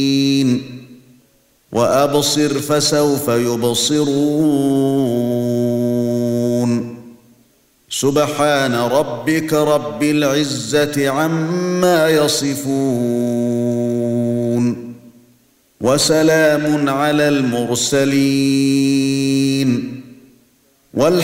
وأبصر فسوف يبصرون سبحان ربك رب العزة عما يصفون وسلام على المرسلين